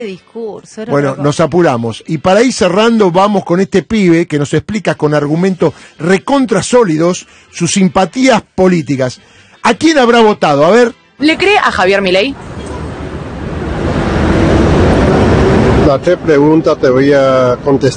discurso. Bueno, nos apuramos. Y para ir cerrando, vamos con este pibe que nos explica con argumentos recontra sólidos sus simpatías políticas. ¿A quién habrá votado? A ver. ¿Le cree a Javier Milei? Las tres preguntas te voy a contestar.